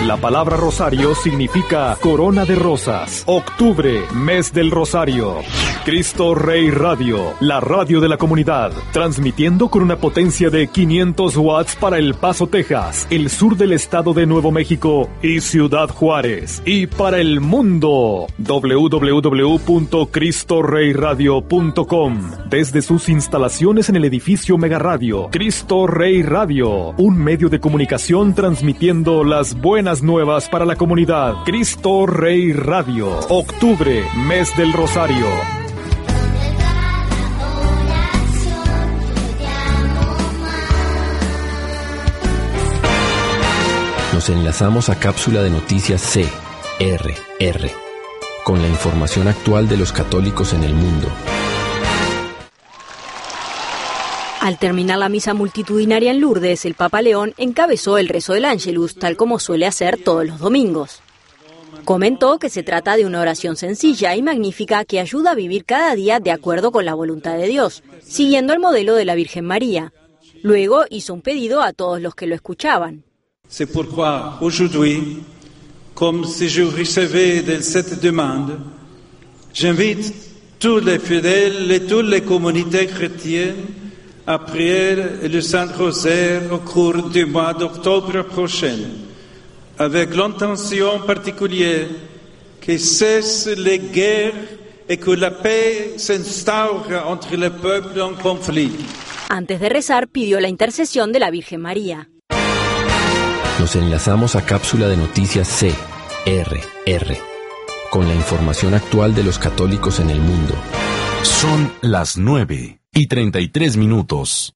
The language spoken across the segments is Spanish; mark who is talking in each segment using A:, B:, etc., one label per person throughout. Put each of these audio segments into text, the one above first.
A: La palabra rosario significa corona de rosas. Octubre, mes del rosario. Cristo Rey Radio, la radio de la comunidad, transmitiendo con una potencia de 500 watts para El Paso, Texas, el sur del estado de Nuevo México y Ciudad Juárez. Y para el mundo, www.cristoreyradio.com. Desde sus instalaciones en el edificio Mega Radio, Cristo Rey Radio, un medio de comunicación transmitiendo las buenas nuevas para la comunidad. Cristo Rey Radio, octubre, mes del rosario.
B: Nos enlazamos a cápsula de noticias CRR, con la información actual de los católicos en el mundo.
C: Al terminar la misa multitudinaria en Lourdes, el Papa León encabezó el rezo del Ángelus, tal como suele hacer todos los domingos. Comentó que se trata de una oración sencilla y magnífica que ayuda a vivir cada día de acuerdo con la voluntad de Dios, siguiendo el modelo de la Virgen María. Luego hizo un pedido a todos los que lo escuchaban.
D: C'est pourquoi aujourd'hui, comme si je recevais de cette demande, j'invite tous les fidèles et toutes les communautés chrétiennes à prier le Saint-Rosaire au cours du mois d'octobre prochain, avec l'intention particulière que cessent les guerres et que la paix s'instaure entre les peuples en conflit.
C: Antes de rezar, pidió la intercesión de la Virgen María.
B: Nos enlazamos a cápsula de noticias CRR, con la información actual de los católicos en el mundo.
E: Son las 9:33.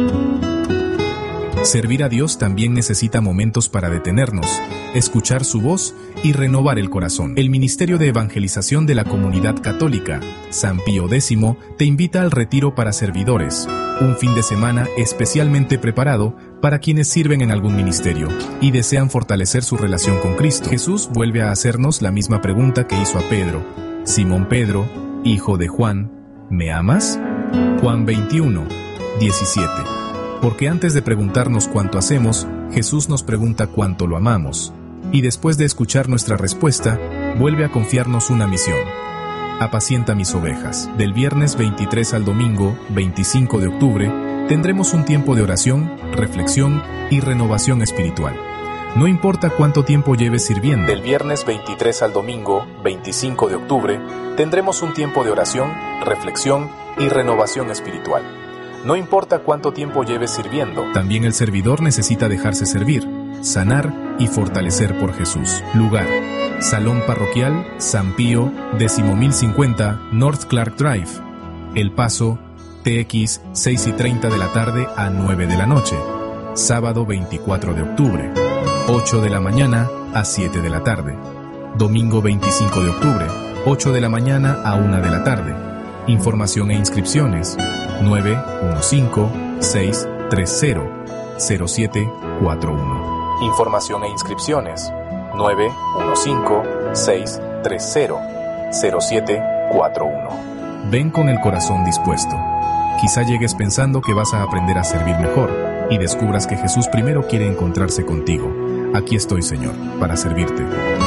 F: Servir a Dios también necesita momentos para detenernos, escuchar su voz y renovar el corazón. El Ministerio de Evangelización de la Comunidad Católica, San Pío X, te invita al retiro para servidores, un fin de semana especialmente preparado para quienes sirven en algún ministerio y desean fortalecer su relación con Cristo. Jesús vuelve a hacernos la misma pregunta que hizo a Pedro. Simón Pedro, hijo de Juan, ¿me amas? Juan 21:17. Porque antes de preguntarnos cuánto hacemos, Jesús nos pregunta cuánto lo amamos. Y después de escuchar nuestra respuesta, vuelve a confiarnos una misión. Apacienta mis ovejas. Del viernes 23 al domingo 25 de octubre, tendremos un tiempo de oración, reflexión y renovación espiritual. No importa cuánto tiempo lleves sirviendo. Del viernes 23 al domingo 25 de octubre, tendremos un tiempo de oración, reflexión y renovación espiritual. No importa cuánto tiempo lleves sirviendo. También el servidor necesita dejarse servir, sanar y fortalecer por Jesús. Lugar: Salón Parroquial San Pío, 10.050 North Clark Drive, El Paso, TX 6:30 de la tarde a 9 de la noche. Sábado 24 de octubre, 8 de la mañana a 7 de la tarde. Domingo 25 de octubre, 8 de la mañana a 1 de la tarde. Información e inscripciones 915-630-0741. Información e inscripciones 915-630-0741. Ven con el corazón dispuesto. Quizá llegues pensando que vas a aprender a servir mejor y descubras que Jesús primero quiere encontrarse contigo. Aquí estoy, Señor, para servirte.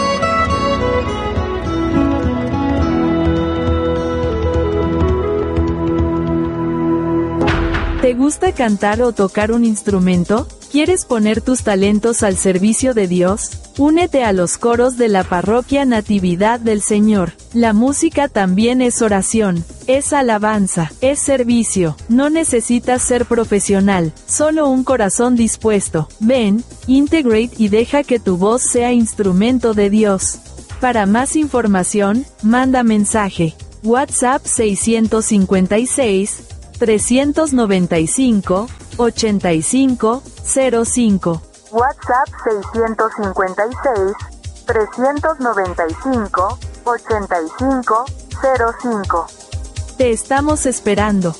G: ¿Te gusta cantar o tocar un instrumento? ¿Quieres poner tus talentos al servicio de Dios? Únete a los coros de la Parroquia Natividad del Señor. La música también es oración, es alabanza, es servicio. No necesitas ser profesional, solo un corazón dispuesto. Ven, integrate y deja que tu voz sea instrumento de Dios. Para más información, manda mensaje. WhatsApp 656 395 8505.
H: WhatsApp 656 395 8505.
G: Te estamos esperando.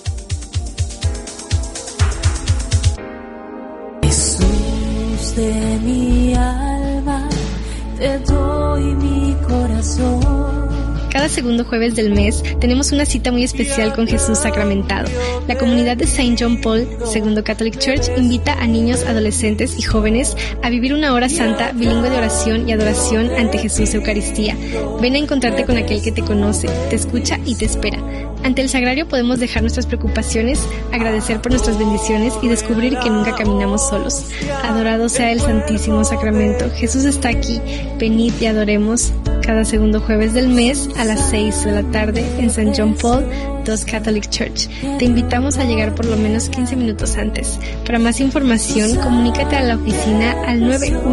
I: Jesús de mi alma, te doy mi corazón.
J: Cada segundo jueves del mes tenemos una cita muy especial con Jesús sacramentado. La comunidad de St. John Paul II Catholic Church invita a niños, adolescentes y jóvenes a vivir una hora santa bilingüe de oración y adoración ante Jesús Eucaristía. Ven a encontrarte con aquel que te conoce, te escucha y te espera. Ante el sagrario podemos dejar nuestras preocupaciones, agradecer por nuestras bendiciones y descubrir que nunca caminamos solos. Adorado sea el Santísimo Sacramento. Jesús está aquí. Venid y adoremos cada segundo jueves del mes a las 6 de la tarde en St. John Paul II Catholic Church. Te invitamos a llegar por lo menos 15 minutos antes. Para más información, comunícate a la oficina al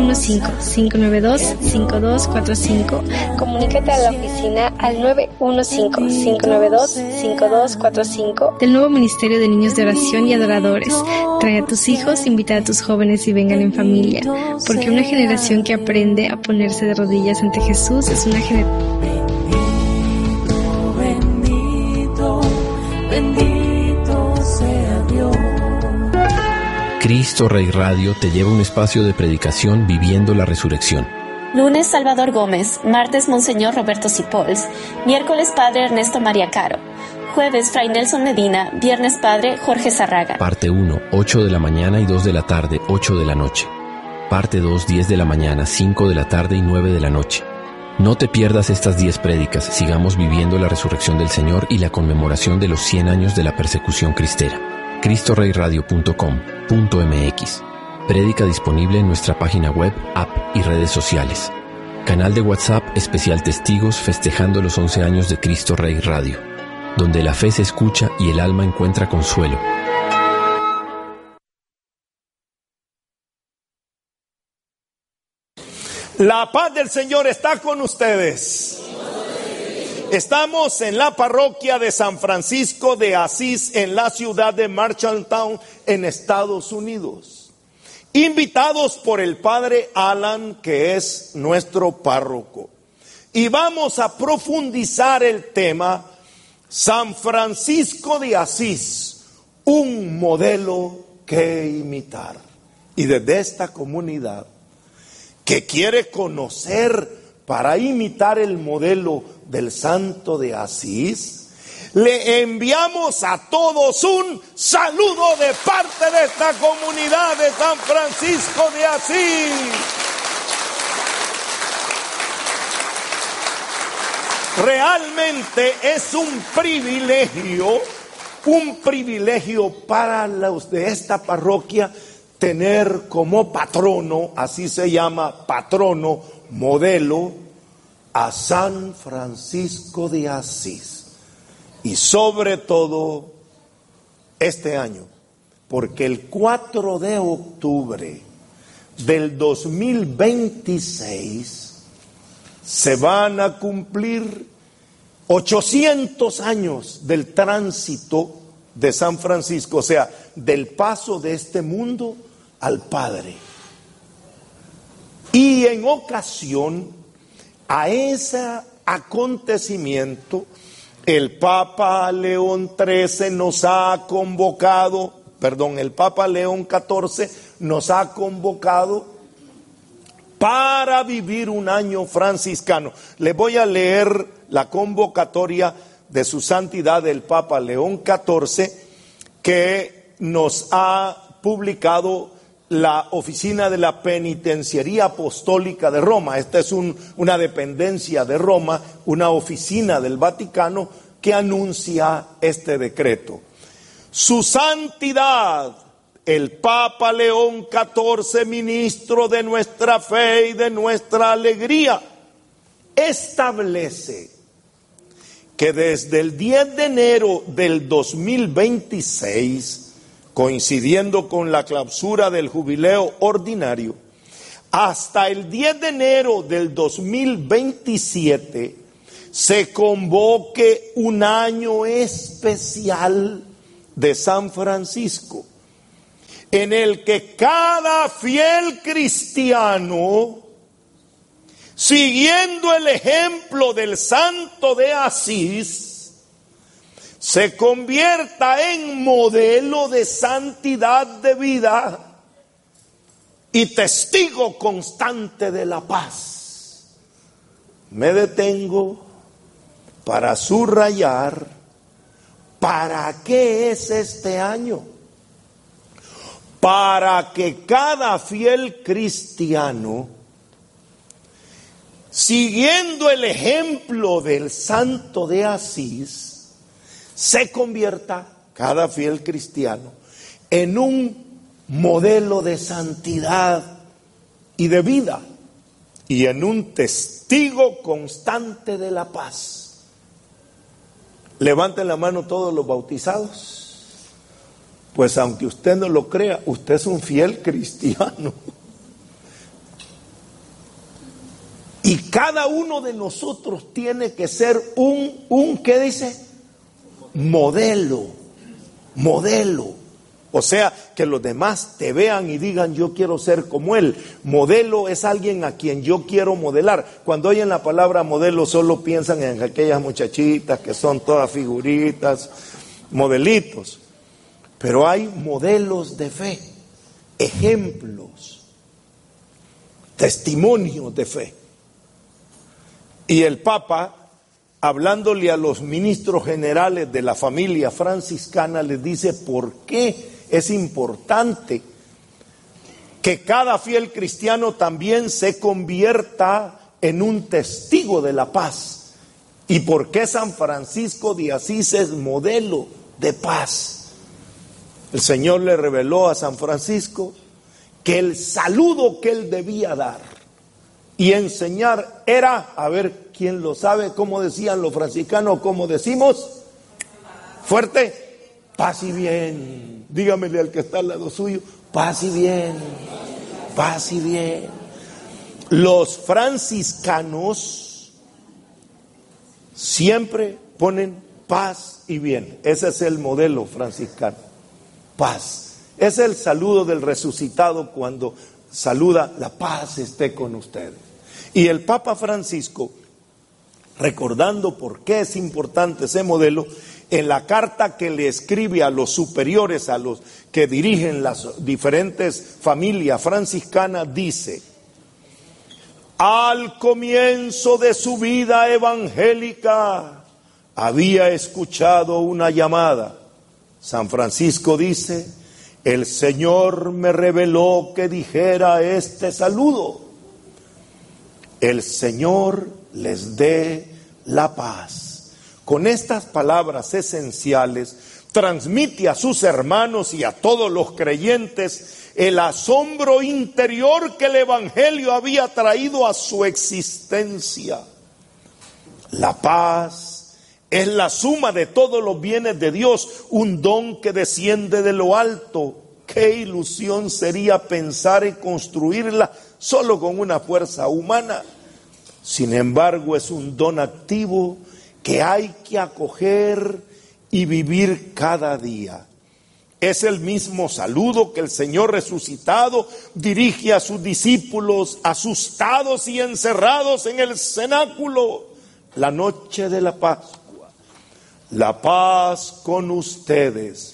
J: 915-592-5245. Comunícate a la oficina al 915-592-5245 del nuevo Ministerio de Niños de Oración y Adoradores. Trae a tus hijos, invita a tus jóvenes y vengan en familia, porque una generación que aprende a ponerse de rodillas ante Jesús es una generación.
I: Bendito sea Dios.
B: Cristo Rey Radio te lleva a un espacio de predicación viviendo la resurrección.
K: Lunes, Salvador Gómez. Martes, Monseñor Roberto Cipols. Miércoles, Padre Ernesto María Caro. Jueves, Fray Nelson Medina. Viernes, Padre Jorge Zarraga.
B: Parte 1, 8 de la mañana y 2 de la tarde, 8 de la noche. Parte 2, 10 de la mañana, 5 de la tarde y 9 de la noche. No te pierdas estas 10 prédicas. Sigamos viviendo la resurrección del Señor y la conmemoración de los 100 años de la persecución cristera. CristoReyRadio.com.mx. Prédica disponible en nuestra página web, app y redes sociales. Canal de WhatsApp especial Testigos festejando los 11 años de Cristo Rey Radio, donde la fe se escucha y el alma encuentra consuelo.
L: La paz del Señor está con ustedes. Estamos en la parroquia de San Francisco de Asís, en la ciudad de Marshalltown, en Estados Unidos. Invitados por el padre Alan, que es nuestro párroco. Y vamos a profundizar el tema San Francisco de Asís, un modelo que imitar. Y desde esta comunidad que quiere conocer para imitar el modelo del santo de Asís, le enviamos a todos un saludo de parte de esta comunidad de San Francisco de Asís. Realmente es un privilegio para los de esta parroquia tener como patrono, así se llama, patrono, modelo, a San Francisco de Asís. Y sobre todo este año, porque el 4 de octubre del 2026 se van a cumplir 800 años del tránsito de San Francisco, o sea, del paso de este mundo al Padre. Y en ocasión a ese acontecimiento, el Papa León XIII nos ha convocado, el Papa León XIV nos ha convocado para vivir un año franciscano. Les voy a leer la convocatoria de su santidad el Papa León XIV, que nos ha publicado la oficina de la Penitenciaría Apostólica de Roma. Esta es una dependencia de Roma, una oficina del Vaticano que anuncia este decreto. Su santidad, el Papa León XIV, ministro de nuestra fe y de nuestra alegría, establece que desde el 10 de enero del 2026, coincidiendo con la clausura del jubileo ordinario, hasta el 10 de enero del 2027, se convoque un año especial de San Francisco, en el que cada fiel cristiano, siguiendo el ejemplo del santo de Asís, se convierta en modelo de santidad de vida y testigo constante de la paz. Me detengo para subrayar para qué es este año. Para que cada fiel cristiano, siguiendo el ejemplo del santo de Asís, se convierta, cada fiel cristiano, en un modelo de santidad y de vida, y en un testigo constante de la paz. Levanten la mano todos los bautizados. Pues aunque usted no lo crea, usted es un fiel cristiano. Y cada uno de nosotros tiene que ser ¿qué dice? Modelo. O sea, que los demás te vean y digan, yo quiero ser como él. Modelo es alguien a quien yo quiero modelar. Cuando oyen la palabra modelo, solo piensan en aquellas muchachitas que son todas figuritas, modelitos. Pero hay modelos de fe, ejemplos, testimonios de fe. Y el Papa, hablándole a los ministros generales de la familia franciscana, les dice por qué es importante que cada fiel cristiano también se convierta en un testigo de la paz. Y por qué San Francisco de Asís es modelo de paz. El Señor le reveló a San Francisco que el saludo que él debía dar y enseñar era, a ver, ¿quién lo sabe? ¿Cómo decían los franciscanos? ¿Cómo decimos? Fuerte, paz y bien. Dígamele al que está al lado suyo, paz y bien, paz y bien. Los franciscanos siempre ponen paz y bien. Ese es el modelo franciscano. Paz. Es el saludo del resucitado cuando saluda, la paz esté con ustedes. Y el Papa Francisco, recordando por qué es importante ese modelo, en la carta que le escribe a los superiores, a los que dirigen las diferentes familias franciscanas, dice: al comienzo de su vida evangélica había escuchado una llamada. San Francisco dice: el Señor me reveló que dijera este saludo: el Señor les dé la paz. Con estas palabras esenciales transmite a sus hermanos y a todos los creyentes el asombro interior que el Evangelio había traído a su existencia. La paz es la suma de todos los bienes de Dios, un don que desciende de lo alto. Qué ilusión sería pensar en construirla solo con una fuerza humana. Sin embargo, es un don activo que hay que acoger y vivir cada día. Es el mismo saludo que el Señor resucitado dirige a sus discípulos asustados y encerrados en el cenáculo la noche de la Pascua. La paz con ustedes.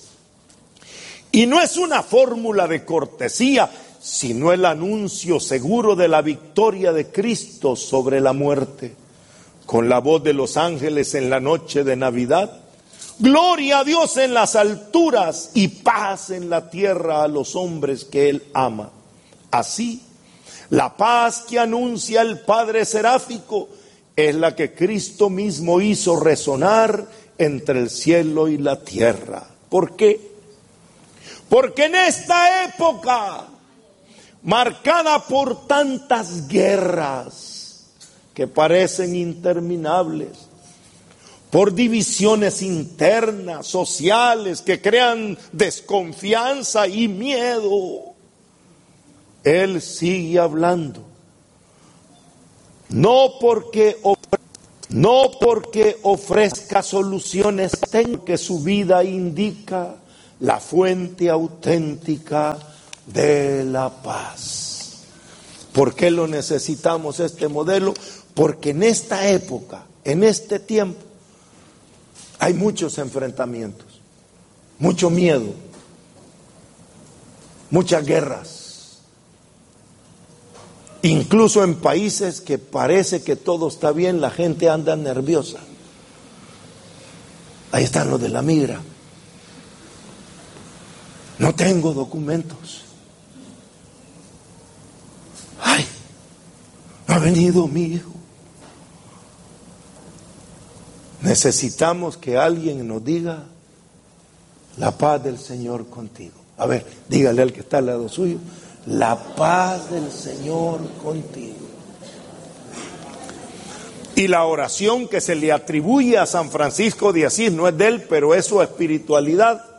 L: Y no es una fórmula de cortesía, sino el anuncio seguro de la victoria de Cristo sobre la muerte. Con la voz de los ángeles en la noche de Navidad, gloria a Dios en las alturas y paz en la tierra a los hombres que Él ama. Así, la paz que anuncia el Padre Seráfico es la que Cristo mismo hizo resonar entre el cielo y la tierra. ¿Por qué? Porque en esta época, marcada por tantas guerras que parecen interminables, por divisiones internas, sociales, que crean desconfianza y miedo, Él sigue hablando. No porque ofrezca soluciones, que su vida indica la fuente auténtica de la paz. ¿Por qué lo necesitamos este modelo? Porque en esta época, en este tiempo, hay muchos enfrentamientos, mucho miedo, muchas guerras. Incluso en países que parece que todo está bien, la gente anda nerviosa. Ahí están los de la migra. No tengo documentos. Ay, no ha venido mi hijo. Necesitamos que alguien nos diga: la paz del Señor contigo. A ver, dígale al que está al lado suyo: la paz del Señor contigo. Y la oración que se le atribuye a San Francisco de Asís no es de él, pero es su espiritualidad.